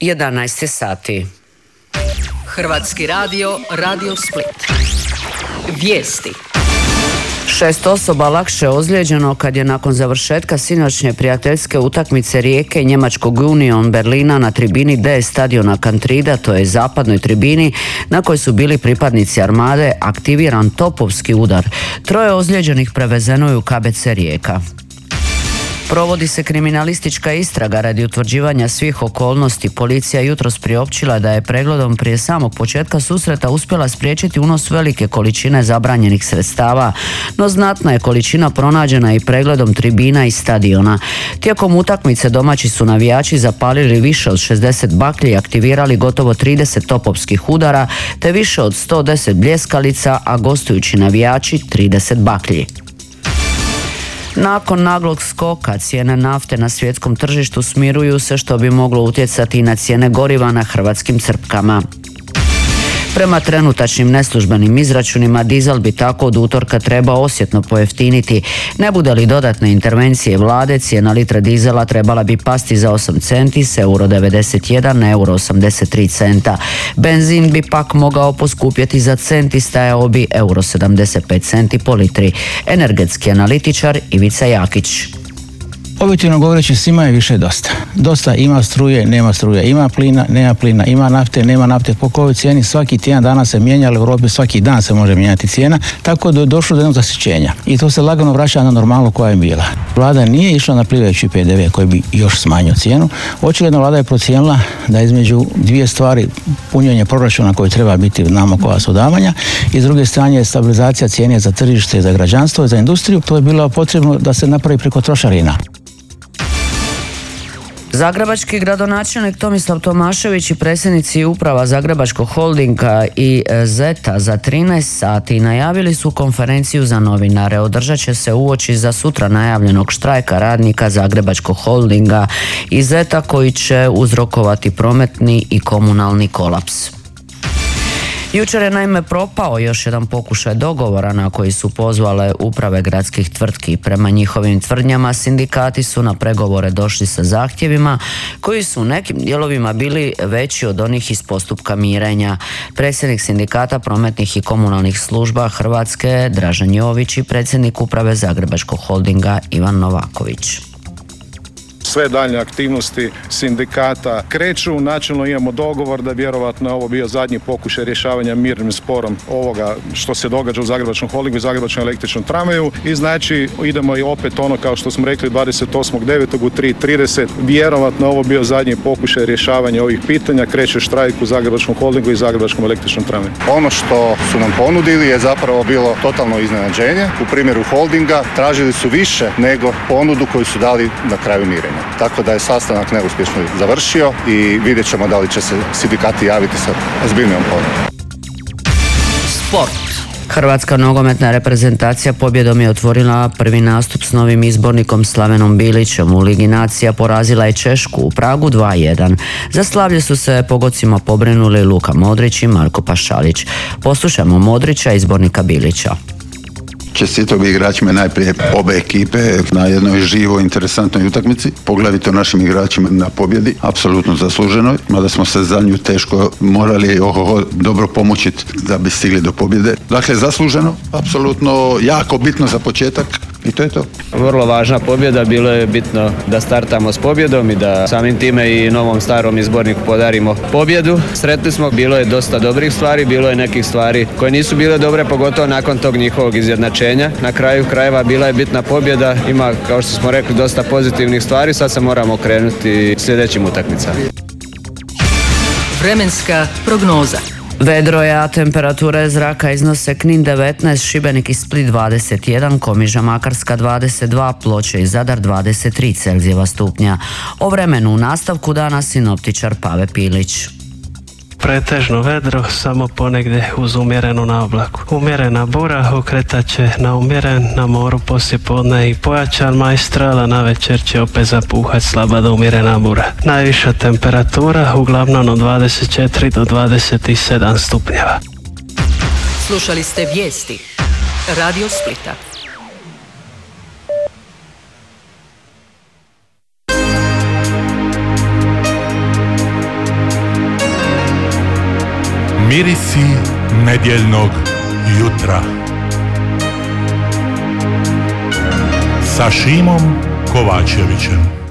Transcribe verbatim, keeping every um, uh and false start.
jedanaest je sati. Hrvatski radio, Radio Split. Vijesti. Šest osoba lakše ozlijeđeno kad je nakon završetka sinoćnje prijateljske utakmice Rijeke i njemačkog Union Berlina na tribini D stadiona Kantrida, to je zapadnoj tribini, na kojoj su bili pripadnici Armade, aktiviran topovski udar. Troje ozlijeđenih prevezeno je u K B C Rijeka. Provodi se kriminalistička istraga radi utvrđivanja svih okolnosti. Policija jutros priopćila da je pregledom prije samog početka susreta uspjela spriječiti unos velike količine zabranjenih sredstava, no znatna je količina pronađena i pregledom tribina i stadiona. Tijekom utakmice domaći su navijači zapalili više od šezdeset baklji i aktivirali gotovo trideset topovskih udara, te više od sto deset bljeskalica, a gostujući navijači trideset baklji. Nakon naglog skoka cijene nafte na svjetskom tržištu smiruju se, što bi moglo utjecati i na cijene goriva na hrvatskim crpkama. Prema trenutačnim neslužbenim izračunima, dizel bi tako od utorka trebao osjetno pojeftiniti. Ne bude li dodatne intervencije vlade, cijena litre dizela trebala bi pasti za osam centi s euro devedeset jedan na euro osamdeset tri centa. Benzin bi pak mogao poskupjeti za cent i stajao bi euro sedamdeset pet centi po litri. Energetski analitičar Ivica Jakić. Objektivno govoreći, svima je više dosta. Dosta, ima struje, nema struje, ima plina, nema plina, ima nafte, nema nafte. Po kojoj cijeni svaki tjedan dana se mijenja, ali u Europi svaki dan se može mijenjati cijena, tako da je došlo do jednog zasićenja. I to se lagano vraća na normalnu koja je bila. Vlada nije išla na plivajući P D V koji bi još smanjio cijenu. Očigledno vlada je procijenila da između dvije stvari, punjenje proračuna koji treba biti znamo koja su davanja, i s druge strane je stabilizacija cijene za tržište, za građanstvo i za industriju. To je bilo potrebno da se napravi preko trošarina. Zagrebački gradonačelnik Tomislav Tomašević i predsjednici uprava Zagrebačkog holdinga i Zeta za trinaest sati najavili su konferenciju za novinare. Održat će se uoči za sutra najavljenog štrajka radnika Zagrebačkog holdinga i Zeta koji će uzrokovati prometni i komunalni kolaps. Jučer je naime propao još jedan pokušaj dogovora na koji su pozvale uprave gradskih tvrtki. Prema njihovim tvrdnjama, sindikati su na pregovore došli sa zahtjevima koji su u nekim dijelovima bili veći od onih iz postupka mirenja. Predsjednik sindikata prometnih i komunalnih služba Hrvatske Dražen Jović i predsjednik uprave Zagrebačkog holdinga Ivan Novaković. Sve daljnje aktivnosti sindikata kreću. Načelno imamo dogovor da vjerovatno je ovo bio zadnji pokušaj rješavanja mirnim sporom ovoga što se događa u Zagrebačkom holdingu i Zagrebačkom električnom tramvaju. I znači idemo i opet ono kao što smo rekli dvadeset osmog devetog u tri i trideset. Vjerovatno je ovo bio zadnji pokušaj rješavanja ovih pitanja. Kreće štrajk u Zagrebačkom holdingu i Zagrebačkom električnom tramvaju. Ono što su nam ponudili je zapravo bilo totalno iznenađenje. U primjeru holdinga tražili su više nego ponudu koju su dali na kraju mirenja. Tako da je sastanak neuspješno završio i vidjet ćemo da li će se sindikati javiti sa ozbiljnijom ponudom. Sport. Hrvatska nogometna reprezentacija pobjedom je otvorila prvi nastup s novim izbornikom Slavenom Bilićem. U Ligi nacija porazila je Češku u Pragu dva jedan. Za slavlje su se po gocima pobrinuli Luka Modrić i Marko Pašalić. Poslušajmo Modrića, izbornika Bilića. Čestitao bi igračima najprije obe ekipe na jednoj živoj, interesantnoj utakmici, poglavito našim igračima na pobjedi, apsolutno zasluženoj, mada smo se za nju teško morali ohoho dobro pomučiti da bi stigli do pobjede. Dakle, zasluženo, apsolutno jako bitno za početak. I to je to. Vrlo važna pobjeda, bilo je bitno da startamo s pobjedom i da samim time i novom starom izborniku podarimo pobjedu. Sretni smo, bilo je dosta dobrih stvari, bilo je nekih stvari koje nisu bile dobre, pogotovo nakon tog njihovog izjednačenja. Na kraju krajeva bila je bitna pobjeda, ima, kao što smo rekli, dosta pozitivnih stvari, sad se moramo okrenuti sljedećim utakmicama. Vremenska prognoza. Vedro je, a temperature zraka iznose Knin devetnaest, Šibenik i Split dvadeset jedan, Komiža Makarska dvadeset dva, Ploče i Zadar dvadeset tri Celzijeva stupnja. O vremenu u nastavku dana sinoptičar Pave Pilić. Pretežno vedro, samo ponegdje uz umjerenu naoblaku. Umjerena bura okretat će na umjeren, na moru poslijepodne i pojačan majstral, a navečer će opet zapuhat slaba do umjerena bura. Najviša temperatura uglavnom od dvadeset četiri do dvadeset sedam stupnjeva. Slušali ste vijesti Radio Splita. Mirisi nedjeljnog jutra sa Šimom Kovačevićem.